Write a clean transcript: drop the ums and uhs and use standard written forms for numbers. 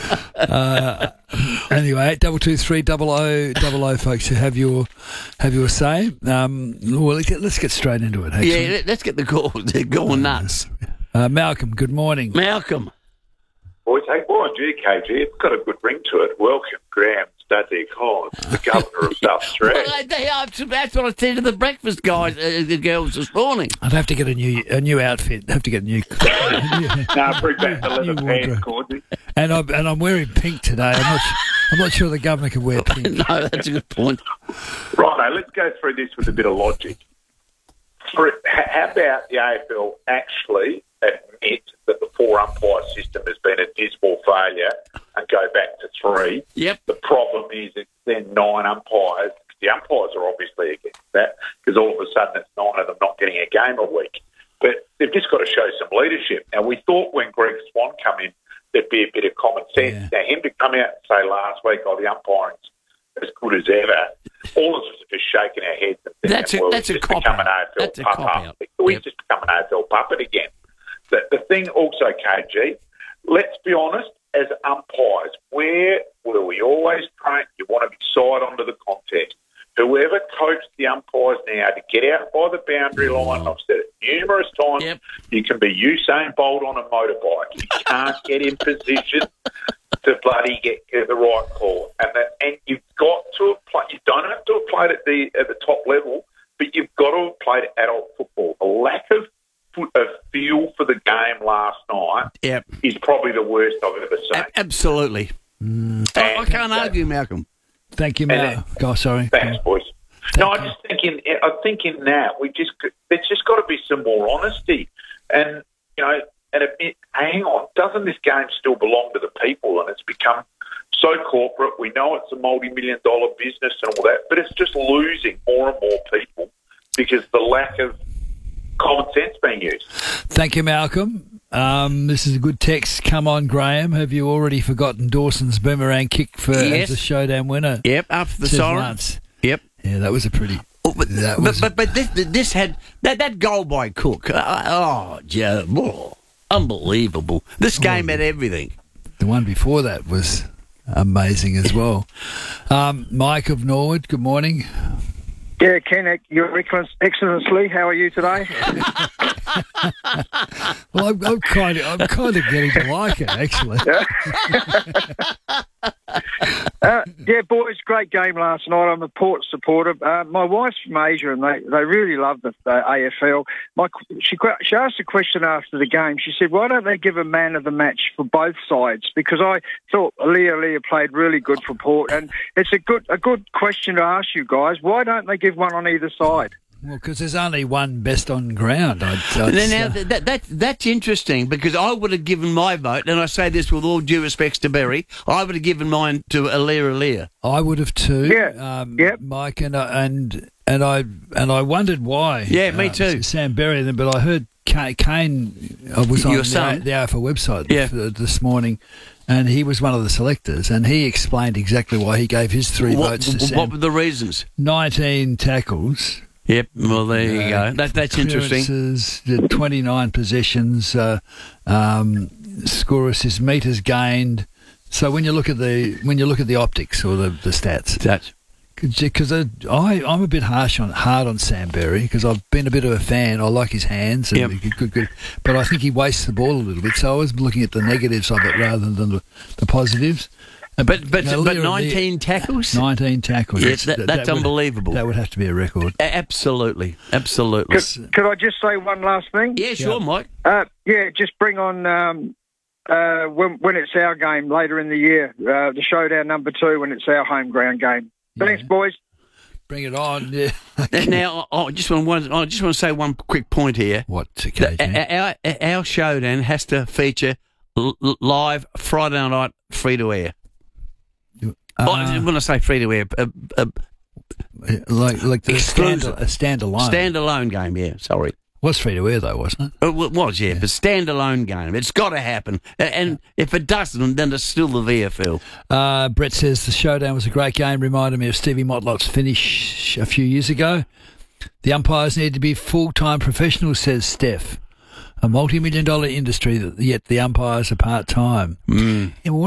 Anyway, 8223000, folks, who have your say. Let's get straight into it. Actually. Yeah, let's get the calls. They're going nuts. Malcolm, good morning. Malcolm. Boys, hey, boy, KG, it's got a good ring to it. Welcome, Graham Studley Collins, the governor of South Australia. Well, that's what I said to the breakfast guys, the girls this morning. I'd have to get a new outfit. Have to get a new. No, bring back the leather pants, Cordy. And I'm wearing pink today. I'm not sure the governor can wear pink. No, that's a good point. Righto, let's go through this with a bit of logic. How about the AFL actually admit that the 4-umpire system has been a dismal failure and go back to 3? Yep. The problem is it's then 9 umpires. The umpires are obviously against that because all of a sudden it's 9 of them not getting a game a week. But they've just got to show some leadership. Now, we thought when Greg Swan come in, there'd be a bit of common sense. Yeah. Now, him to come out and say last week, the umpiring's as good as ever, all of us are just shaking our heads and thinking, That's a cop-out. That's a cop-out. We've just become an AFL puppet again. The thing also, KG, let's be honest, as umpires, where were we always trained? You want to be side onto the contest. Whoever coached the umpires now to get out by the boundary line, I've said it numerous times, You can be Usain Bolt on a motorbike. You can't get in position to bloody get the right call. And you've got to play. You don't have to have played at the top level, but you've got to have played adult football. A lack of feel for the game last night is probably the worst I've ever seen. Absolutely. I can't argue, Malcolm. Thank you, Malcolm. Sorry. Thanks, boys. I think in that there's just got to be some more honesty, and and admit, hang on, doesn't this game still belong to the people? And it's become so corporate. We know it's a multi-million-dollar business and all that, but it's just losing more and more people because the lack of common sense being used. Thank you, Malcolm. This is a good text. Come on, Graham. Have you already forgotten Dawson's boomerang kick as a showdown winner? Yep, after the siren. Yep. Yeah, that was a pretty... But this had... That goal by Cook. Unbelievable. This game had everything. The one before that was amazing as well. Mike of Norwood, good morning. Yeah, Ken, Your Excellency, how are you today? Well, I'm kind of getting to like it, actually. Yeah, boys, great game last night. I'm a Port supporter. My wife's from Asia, and they really love the AFL. She asked a question after the game. She said, why don't they give a man of the match for both sides? Because I thought Leah played really good for Port, and it's a good question to ask you guys. Why don't they give one on either side? Well, because there's only one best on ground. That's interesting, because I would have given my vote, and I say this with all due respects to Berry, I would have given mine to Leah. I would have too. Yeah. Mike, and I wondered why. Yeah, me too. Sam Berry, but I heard Kane was on the AFL website this morning. And he was one of the selectors, and he explained exactly why he gave his 3 votes to Sam. What were the reasons? 19 tackles. Yep, well, there you go. That's interesting. 29 possessions, score assists, metres gained. So when you look at the optics or the stats, because I'm a bit hard on Sam Berry because I've been a bit of a fan. I like his hands, and good, but I think he wastes the ball a little bit. So I was looking at the negatives of it rather than the positives. But 19 tackles? 19 tackles. Yes, that's unbelievable. That would have to be a record. Absolutely. Could I just say one last thing? Yeah, sure, Mike. Just bring on when it's our game later in the year, the showdown number 2 when it's our home ground game. Thanks, boys. Bring it on. Yeah. Now, I just want to say one quick point here. What? Our showdown has to feature live Friday night free to air. When I say free to air, like the standalone. Standalone game, yeah, sorry. Was free to air though, wasn't it? It was, yeah, but standalone game. It's got to happen. And if it doesn't, then it's still the VFL. Brett says the showdown was a great game. Reminded me of Stevie Motlop's finish a few years ago. The umpires need to be full-time professionals, says Steph. A multi-million-dollar industry, yet the umpires are part-time. Mm. Yeah, well,